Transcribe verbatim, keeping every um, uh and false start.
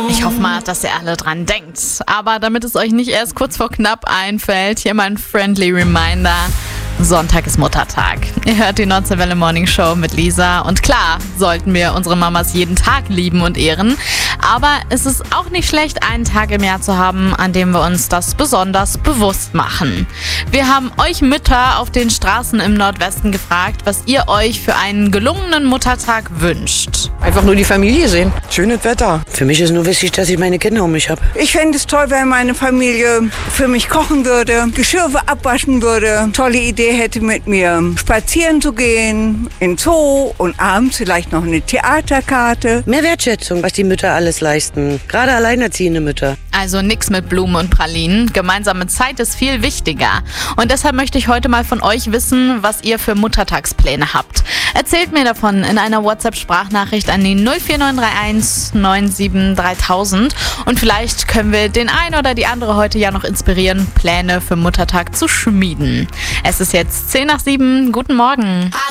Ich hoffe mal, dass ihr alle dran denkt. Aber damit es euch nicht erst kurz vor knapp einfällt, hier mal ein friendly Reminder. Sonntag ist Muttertag. Ihr hört die Nordseewelle Morning Show mit Lisa. Und klar, sollten wir unsere Mamas jeden Tag lieben und ehren. Aber es ist auch nicht schlecht, einen Tag im Jahr zu haben, an dem wir uns das besonders bewusst machen. Wir haben euch Mütter auf den Straßen im Nordwesten gefragt, was ihr euch für einen gelungenen Muttertag wünscht. Einfach nur die Familie sehen. Schönes Wetter. Für mich ist nur wichtig, dass ich meine Kinder um mich habe. Ich fände es toll, wenn meine Familie für mich kochen würde, Geschirr abwaschen würde, tolle Idee hätte, mit mir spazieren zu gehen, in Zoo und abends vielleicht noch eine Theaterkarte. Mehr Wertschätzung, was die Mütter alles leisten. Gerade alleinerziehende Mütter. Also nix mit Blumen und Pralinen. Gemeinsame Zeit ist viel wichtiger. Und deshalb möchte ich heute mal von euch wissen, was ihr für Muttertagspläne habt. Erzählt mir davon in einer WhatsApp-Sprachnachricht an die null vier neun drei eins neun sieben dreitausend. Und vielleicht können wir den einen oder die andere heute ja noch inspirieren, Pläne für Muttertag zu schmieden. Es ist jetzt zehn nach sieben. Guten Morgen.